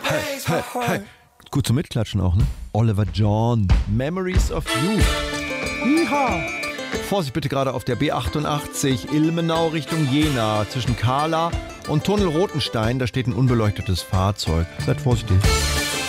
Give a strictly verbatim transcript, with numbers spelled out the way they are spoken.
hey, hey, hey. Gut zum Mitklatschen auch, ne? Oliver John, Memories of You. Iha. Vorsicht bitte gerade auf der B achtundachtzig Ilmenau Richtung Jena. Zwischen Kahla und Tunnel Rotenstein, da steht ein unbeleuchtetes Fahrzeug. Seid vorsichtig.